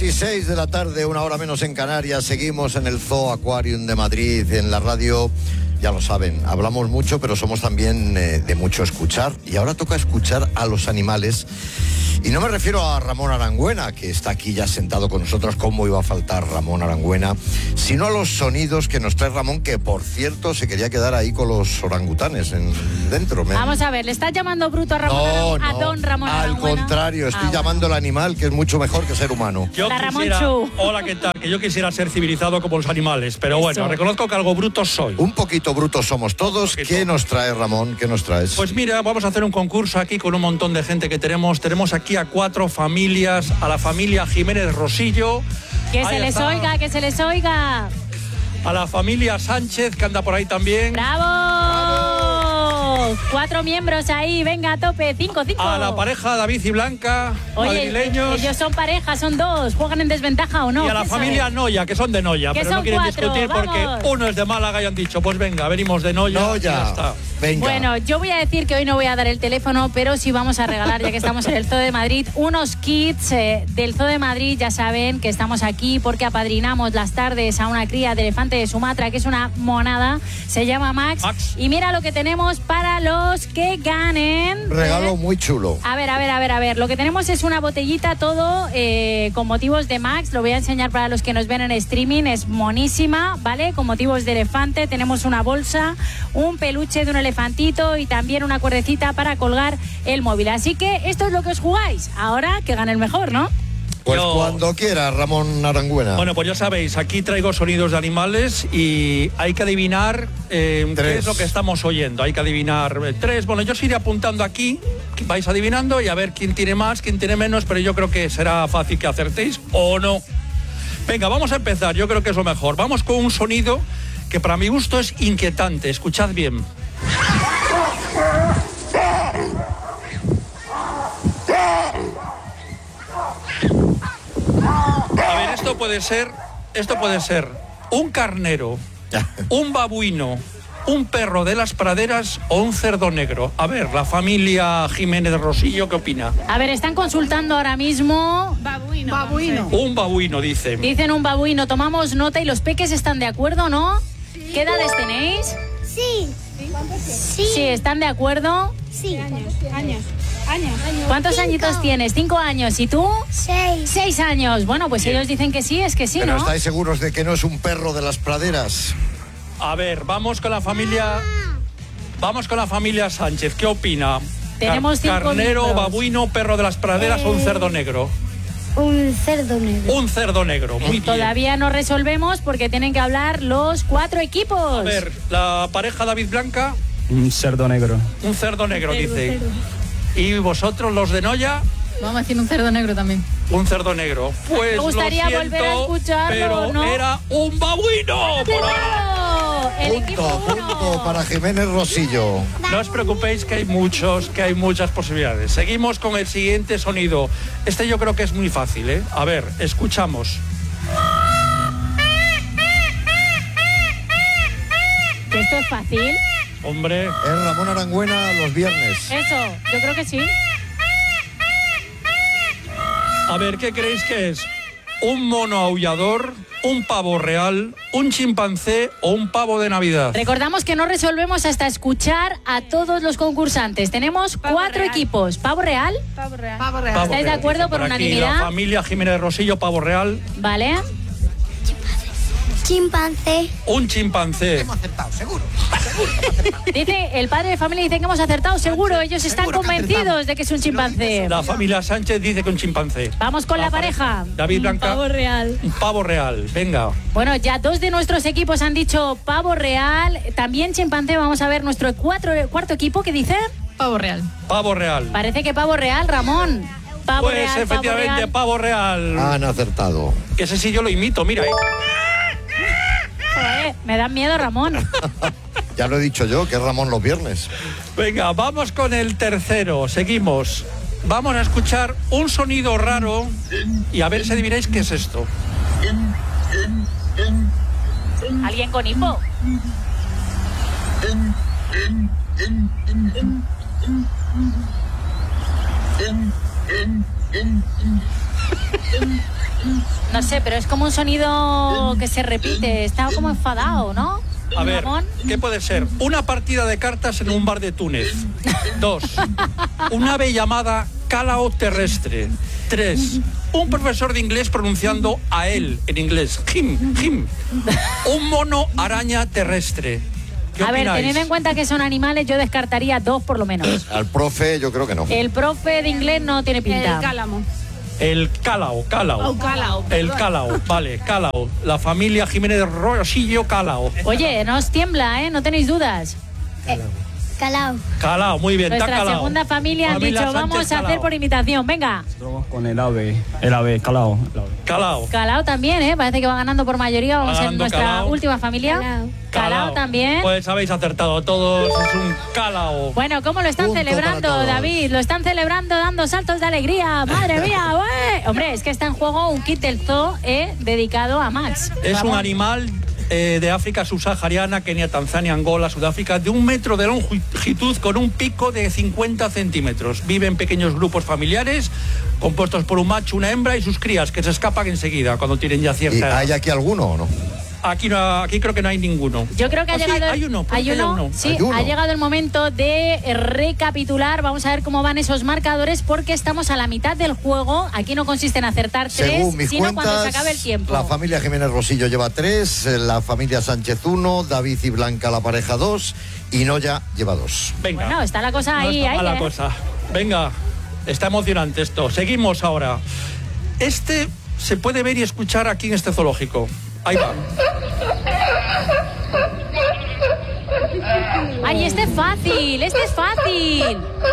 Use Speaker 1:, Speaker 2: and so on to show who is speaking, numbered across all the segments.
Speaker 1: 8:26 de la tarde, una hora menos en Canarias. Seguimos en el Zoo Aquarium de Madrid, en la radio. Ya lo saben, hablamos mucho, pero somos también de mucho escuchar. Y ahora toca escuchar a los animales. Y no me refiero a Ramón Arangüena, que está aquí ya sentado con nosotros. ¿Cómo iba a faltar Ramón Arangüena? Sino a los sonidos que nos trae Ramón, que por cierto se quería quedar ahí con los orangutanes dentro.
Speaker 2: Vamos a ver, ¿le estás llamando bruto a Ramón?
Speaker 1: No,
Speaker 2: a don Ramón Arangüena?
Speaker 1: Al contrario, estoy llamando al animal, que es mucho mejor que ser humano.
Speaker 3: Hola, ¿qué tal? Que yo quisiera ser civilizado como los animales, pero bueno, reconozco que algo bruto soy.
Speaker 1: Un poquito brutos somos todos. ¿Qué nos trae, Ramón? ¿Qué nos traes?
Speaker 3: Pues mira, vamos a hacer un concurso aquí con un montón de gente que tenemos. Tenemos aquí a 4 familias, a la familia Jiménez Rosillo.
Speaker 2: Que se les oiga, que se les oiga.
Speaker 3: A la familia Sánchez, que anda por ahí también.
Speaker 2: ¡Bravo! 4 miembros ahí, venga, a tope, 5.
Speaker 3: A la pareja David y Blanca, madrileños.
Speaker 2: Ellos son pareja, son 2, ¿juegan en desventaja o no?
Speaker 3: Y a la familia Noya, que son de Noya, pero no quieren
Speaker 2: 4,
Speaker 3: discutir
Speaker 2: vamos.
Speaker 3: porque uno es de Málaga y han dicho, pues venga, venimos de Noya. Y ya está.
Speaker 1: Venga.
Speaker 2: Bueno, yo voy a decir que hoy no voy a dar el teléfono, pero sí vamos a regalar, ya que estamos en el Zoo de Madrid, unos kits del Zoo de Madrid. Ya saben que estamos aquí porque apadrinamos las tardes a una cría de elefante de Sumatra, que es una monada, se llama Max. Y mira lo que tenemos para los que ganen.
Speaker 1: Regalo muy chulo.
Speaker 2: A ver, lo que tenemos es una botellita todo con motivos de Max. Lo voy a enseñar para los que nos ven en streaming. Es monísima, ¿vale? Con motivos de elefante. Tenemos una bolsa, un peluche de un elefantito y también una cuerdecita para colgar el móvil. Así que esto es lo que os jugáis. Ahora que gane el mejor, ¿no?
Speaker 1: Pues cuando quiera, Ramón Arangüena.
Speaker 3: Bueno, pues ya sabéis, aquí traigo sonidos de animales y hay que adivinar qué es lo que estamos oyendo. Hay que adivinar 3. Bueno, yo os iré apuntando aquí, vais adivinando y a ver quién tiene más, quién tiene menos, pero yo creo que será fácil que acertéis o no. Venga, vamos a empezar, yo creo que es lo mejor. Vamos con un sonido que para mi gusto es inquietante. Escuchad bien. A ver, esto puede ser un carnero, un babuino, un perro de las praderas o un cerdo negro. A ver, la familia Jiménez Rosillo, ¿qué opina?
Speaker 2: A ver, están consultando ahora mismo. Babuino.
Speaker 3: Un babuino, dice.
Speaker 2: Dicen un babuino, tomamos nota y los peques están de acuerdo, ¿no? Sí. ¿Qué edades tenéis?
Speaker 4: Sí.
Speaker 2: Sí, ¿están de acuerdo?
Speaker 4: Sí. Años.
Speaker 2: ¿Cuántos añitos tienes? 5 años. ¿Y tú?
Speaker 4: 6.
Speaker 2: 6 años. Bueno, pues ellos dicen que sí, es que sí,
Speaker 1: Pero
Speaker 2: ¿no?
Speaker 1: ¿estáis seguros de que no es un perro de las praderas?
Speaker 3: A ver, vamos con la familia Sánchez. ¿Qué opina?
Speaker 2: Tenemos 5
Speaker 3: carnero,
Speaker 2: miembros.
Speaker 3: babuino, perro de las praderas o un cerdo negro.
Speaker 4: Un cerdo negro.
Speaker 3: Un cerdo negro, muy bien.
Speaker 2: Todavía no resolvemos porque tienen que hablar los 4 equipos.
Speaker 3: A ver, la pareja David Blanca.
Speaker 5: Un cerdo negro.
Speaker 3: Un cerdo negro, dice. ¿Y vosotros, los de Noya?
Speaker 6: Vamos haciendo un cerdo negro también.
Speaker 3: Un cerdo negro. Pues
Speaker 2: me gustaría
Speaker 3: lo siento,
Speaker 2: volver a escucharlo,
Speaker 3: pero
Speaker 2: ¿no?
Speaker 3: era un babuino.
Speaker 2: ¡Claro! El equipo
Speaker 1: Punto para Jiménez Rosillo.
Speaker 3: No os preocupéis que hay muchas posibilidades. Seguimos con el siguiente sonido. Este yo creo que es muy fácil, ¿eh? A ver, escuchamos.
Speaker 2: ¿Esto es fácil?
Speaker 3: Hombre.
Speaker 1: Es Ramón Arangüena los viernes.
Speaker 2: Eso, yo creo que sí.
Speaker 3: A ver, ¿qué creéis que es? ¿Un mono aullador, un pavo real, un chimpancé o un pavo de Navidad?
Speaker 2: Recordamos que no resolvemos hasta escuchar a todos los concursantes. Tenemos 4 equipos. ¿Pavo real?
Speaker 6: Pavo real.
Speaker 2: ¿Estáis de acuerdo por
Speaker 3: aquí,
Speaker 2: unanimidad?
Speaker 3: La familia Jiménez Rosillo, pavo real.
Speaker 2: Vale.
Speaker 4: Chimpancé.
Speaker 3: Un chimpancé.
Speaker 7: Hemos acertado, seguro.
Speaker 2: Dice, el padre de familia dice que hemos acertado, seguro. Ellos están convencidos de que es un chimpancé.
Speaker 3: La familia Sánchez dice que un chimpancé.
Speaker 2: Vamos con la pareja.
Speaker 3: David Blanca.
Speaker 2: Pavo real.
Speaker 3: Un pavo real, venga.
Speaker 2: Bueno, ya 2 de nuestros equipos han dicho pavo real. También chimpancé. Vamos a ver nuestro cuarto equipo que dice...
Speaker 6: Pavo real.
Speaker 3: Pavo real.
Speaker 2: Parece que pavo real, Ramón. Pavo
Speaker 3: Pues
Speaker 2: real,
Speaker 3: efectivamente, pavo real.
Speaker 1: Han acertado.
Speaker 3: Que ese sí yo lo imito, mira.
Speaker 2: Joder, me da miedo, Ramón.
Speaker 1: Ya lo he dicho yo, que es Ramón los viernes.
Speaker 3: Venga, vamos con el tercero. Seguimos. Vamos a escuchar un sonido raro y a ver si adivináis qué es esto.
Speaker 2: ¿Alguien con hipo? No sé, pero es como un sonido que se repite. Está como enfadado, ¿no?
Speaker 3: A ver, ¿qué puede ser? Una partida de cartas en un bar de Túnez. 2. Un ave llamada cálao terrestre. 3. Un profesor de inglés pronunciando a él en inglés. Him. Un mono araña terrestre. ¿Qué
Speaker 2: A ver,
Speaker 3: opináis?
Speaker 2: teniendo en cuenta que son animales, yo descartaría 2 por lo menos.
Speaker 1: Al profe yo creo que no.
Speaker 2: El profe de inglés no tiene pinta.
Speaker 6: El cálamo.
Speaker 3: El cálao. El cálao, vale, cálao. La familia Jiménez Rosillo Cálao.
Speaker 2: Oye, no os tiembla, ¿eh? No tenéis dudas.
Speaker 4: Calao.
Speaker 3: Cálao, muy bien, está
Speaker 2: Nuestra
Speaker 3: calao.
Speaker 2: segunda familia han dicho,
Speaker 3: Sánchez
Speaker 2: vamos a hacer
Speaker 3: Calao.
Speaker 2: por imitación. Venga.
Speaker 5: Vamos con el ave, calao.
Speaker 3: Calao.
Speaker 2: Calao también, ¿eh? Parece que va ganando por mayoría. Vamos en
Speaker 3: ganando
Speaker 2: nuestra
Speaker 3: Calao.
Speaker 2: última familia. Calao también.
Speaker 3: Pues habéis acertado todos, es un calao.
Speaker 2: Bueno, ¿cómo lo están
Speaker 1: Punto
Speaker 2: celebrando,
Speaker 1: para todos.
Speaker 2: David? Lo están celebrando dando saltos de alegría. ¡Madre mía! ¡Ué! Hombre, es que está en juego un kit del zoo dedicado a Max.
Speaker 3: Es un
Speaker 2: Vamos.
Speaker 3: animal de África subsahariana, Kenia, Tanzania, Angola, Sudáfrica, de 1 metro de longitud con un pico de 50 centímetros. Vive en pequeños grupos familiares compuestos por un macho, una hembra y sus crías, que se escapan enseguida cuando tienen ya
Speaker 1: ¿Y
Speaker 3: cierta edad.
Speaker 1: hay aquí alguno o no?
Speaker 3: Aquí creo que no hay ninguno.
Speaker 2: Yo creo que ha
Speaker 3: Sí,
Speaker 2: llegado.
Speaker 3: hay uno, creo que hay uno.
Speaker 2: Sí,
Speaker 1: Hay uno.
Speaker 2: ha llegado el momento de recapitular. Vamos a ver cómo van esos marcadores, porque estamos a la mitad del juego. Aquí no consiste en acertar 3,
Speaker 1: Según mis
Speaker 2: sino
Speaker 1: cuentas,
Speaker 2: cuando se acabe el tiempo.
Speaker 1: la familia Jiménez Rosillo lleva 3, la familia Sánchez 1, David y Blanca la pareja 2 y Noya lleva 2.
Speaker 3: Venga.
Speaker 2: Bueno, está la cosa
Speaker 3: No
Speaker 2: ahí.
Speaker 3: está
Speaker 2: ahí,
Speaker 3: mala
Speaker 2: ¿eh?
Speaker 3: cosa. Venga, está emocionante esto. Seguimos ahora. Este se puede ver y escuchar aquí en este zoológico. Ahí va.
Speaker 2: Ay, este es fácil, este es fácil.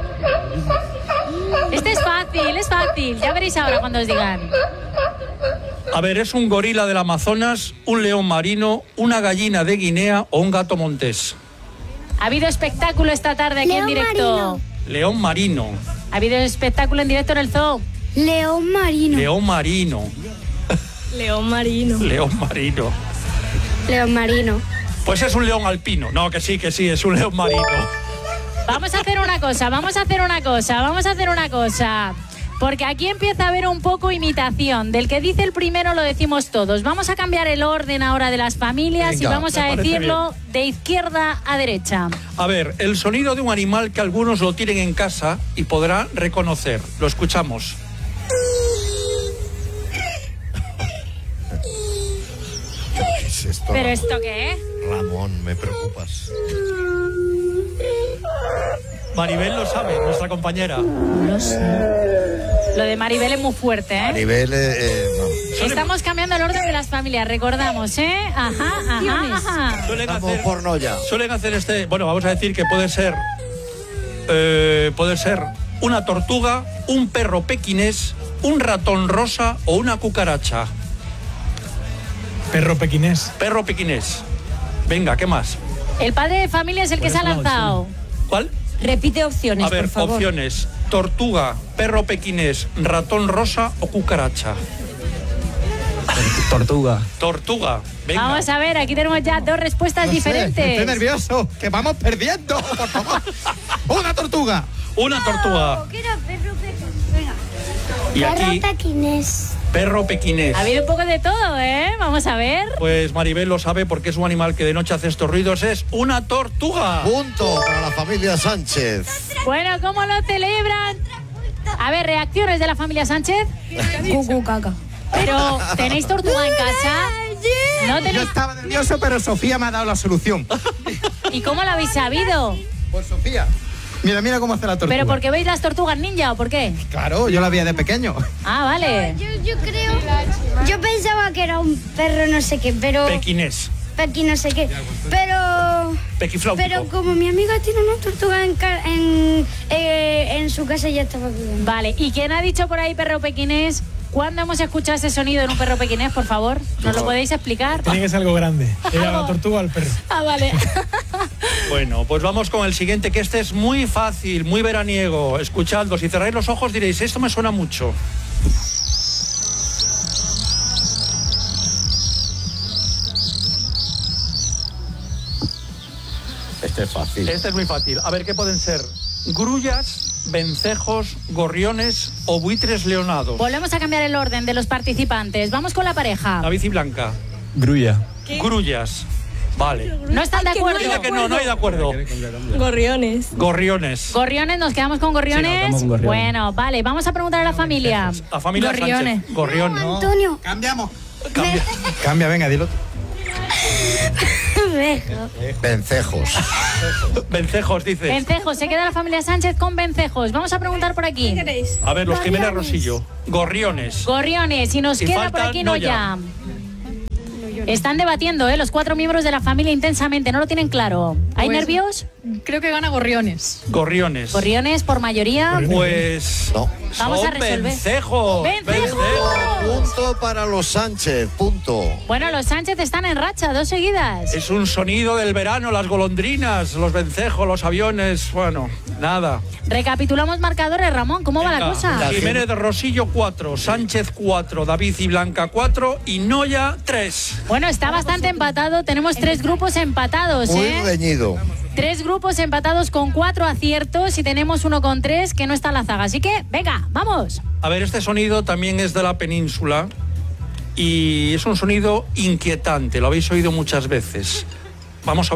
Speaker 2: Este es fácil. Ya veréis ahora cuando os digan.
Speaker 3: A ver, es un gorila del Amazonas, un león marino, una gallina de Guinea o un gato montés.
Speaker 2: Ha habido espectáculo esta tarde aquí en
Speaker 4: León
Speaker 2: directo.
Speaker 4: marino.
Speaker 3: León marino.
Speaker 2: Ha habido espectáculo en directo en el zoo.
Speaker 4: León marino.
Speaker 3: León marino.
Speaker 6: León marino.
Speaker 3: León marino.
Speaker 4: León marino.
Speaker 3: Pues es un león alpino. No, que sí, es un león marino.
Speaker 2: Vamos a hacer una cosa. Porque aquí empieza a haber un poco imitación. Del que dice el primero lo decimos todos. Vamos a cambiar el orden ahora de las familias.
Speaker 1: Venga,
Speaker 2: y vamos
Speaker 3: me
Speaker 2: a
Speaker 3: parece
Speaker 2: decirlo de izquierda a derecha.
Speaker 3: A ver, el sonido de un animal que algunos lo tienen en casa y podrán reconocer. Lo escuchamos.
Speaker 1: ¿Qué es esto?
Speaker 2: ¿Pero esto qué es?
Speaker 1: Ramón, me preocupas.
Speaker 3: Maribel lo sabe, nuestra compañera.
Speaker 2: Lo de Maribel es muy fuerte,
Speaker 1: A
Speaker 2: ¿eh?
Speaker 1: nivel... no.
Speaker 2: Estamos cambiando el orden de las familias, recordamos, ¿eh? Ajá.
Speaker 3: Suelen
Speaker 1: Vamos
Speaker 3: hacer,
Speaker 1: por Noya.
Speaker 3: suelen hacer este... Bueno, vamos a decir que puede ser una tortuga, un perro pequinés, un ratón rosa o una cucaracha.
Speaker 7: Perro pequinés.
Speaker 3: Perro pequinés. Venga, ¿qué más?
Speaker 2: El padre de familia es el que se ha lanzado.
Speaker 3: ¿Cuál?
Speaker 6: Repite opciones,
Speaker 3: A ver,
Speaker 6: por favor.
Speaker 3: opciones. Tortuga, perro pequinés, ratón rosa o cucaracha.
Speaker 5: Tortuga.
Speaker 3: Tortuga. Venga.
Speaker 2: Vamos a ver, aquí tenemos ya 2 respuestas diferentes.
Speaker 7: Estoy nervioso, que vamos perdiendo, por favor. Una tortuga.
Speaker 3: Una tortuga.
Speaker 4: ¿Qué era perro pequinés?
Speaker 3: Y aquí,
Speaker 4: Perro pequinés.
Speaker 3: perro pequinés.
Speaker 2: Ha habido un poco de todo, ¿eh? Vamos a ver.
Speaker 3: Pues Maribel lo sabe porque es un animal que de noche hace estos ruidos. Es una tortuga.
Speaker 1: Punto para la familia Sánchez.
Speaker 2: Bueno, ¿cómo lo celebran? A ver, reacciones de la familia Sánchez.
Speaker 6: Cucu caca.
Speaker 2: Pero, ¿tenéis tortuga en casa? ¿No
Speaker 7: Yo
Speaker 2: tenéis?
Speaker 7: estaba nervioso, pero Sofía me ha dado la solución.
Speaker 2: ¿Y cómo lo habéis sabido?
Speaker 7: Por Sofía. Mira cómo hace la tortuga.
Speaker 2: ¿Pero porque veis las tortugas ninja o por qué?
Speaker 7: Claro, yo la vi de pequeño.
Speaker 2: Ah, vale.
Speaker 4: Yo creo. Yo pensaba que era un perro no sé qué, pero.
Speaker 3: Pequinés.
Speaker 4: Pequi no sé qué. Pero.
Speaker 3: Pequifláutico.
Speaker 4: Pero como mi amiga tiene una tortuga en su casa, ya estaba cuidando.
Speaker 2: Vale, ¿y quién ha dicho por ahí perro pequinés? ¿Cuándo hemos escuchado ese sonido en un perro pequinés, por favor? ¿Nos lo podéis explicar?
Speaker 7: Tiene que ser algo grande. Era la tortuga o el perro.
Speaker 2: Ah, vale.
Speaker 3: Bueno, pues vamos con el siguiente, que este es muy fácil, muy veraniego. Escuchadlo, si cerráis los ojos diréis, esto me suena mucho.
Speaker 1: Este es fácil.
Speaker 3: Este es muy fácil. A ver, ¿qué pueden ser? Grullas, vencejos, gorriones o buitres leonados.
Speaker 2: Volvemos a cambiar el orden de los participantes. Vamos con la pareja.
Speaker 3: David y Blanca.
Speaker 5: Grulla.
Speaker 3: Grullas. Vale.
Speaker 2: ¿No están de acuerdo?
Speaker 3: Diga que no hay de acuerdo.
Speaker 6: Gorriones.
Speaker 3: Gorriones.
Speaker 2: Gorriones, ¿nos quedamos con gorriones?
Speaker 5: Sí, nos quedamos con gorriones.
Speaker 2: Bueno, vale, vamos a preguntar a la familia.
Speaker 3: La familia
Speaker 6: Gorriones.
Speaker 3: Sánchez. Gorrión.
Speaker 4: No, Antonio.
Speaker 7: Cambiamos.
Speaker 3: Cambia.
Speaker 7: Cambia, venga, dilo.
Speaker 1: Vencejos.
Speaker 3: Vencejos, dices.
Speaker 2: Vencejos, se queda la familia Sánchez con vencejos. Vamos a preguntar por aquí.
Speaker 3: A ver, los Jiménez Rosillo. Gorriones.
Speaker 2: Gorriones, y nos
Speaker 3: Y
Speaker 2: queda
Speaker 3: falta
Speaker 2: por aquí
Speaker 3: Noya.
Speaker 2: Noya. Están debatiendo, los 4 miembros de la familia intensamente, no lo tienen claro. ¿Hay
Speaker 6: Pues-
Speaker 2: nervios?
Speaker 6: Creo que gana Gorriones.
Speaker 3: Gorriones.
Speaker 2: Gorriones por mayoría.
Speaker 3: Pues
Speaker 1: No.
Speaker 2: Vamos
Speaker 3: son
Speaker 2: a resolver.
Speaker 3: vencejos.
Speaker 2: ¡Vencejos!
Speaker 1: Punto para los Sánchez, punto.
Speaker 2: Bueno, los Sánchez están en racha, 2 seguidas.
Speaker 3: Es un sonido del verano, las golondrinas, los vencejos, los aviones, bueno, nada.
Speaker 2: Recapitulamos marcadores, Ramón, ¿cómo va la
Speaker 3: Venga,
Speaker 2: cosa?
Speaker 3: Jiménez de Rosillo 4, Sánchez 4, David y Blanca 4 y Noya 3.
Speaker 2: Bueno, está bastante empatado, tenemos 3 grupos empatados,
Speaker 1: Muy
Speaker 2: ¿eh?
Speaker 1: reñido.
Speaker 2: 3 grupos empatados con 4 aciertos y tenemos uno con 3 que no está en la zaga. Así que, venga, vamos.
Speaker 3: A ver, este sonido también es de la península y es un sonido inquietante, lo habéis oído muchas veces. Vamos a ver.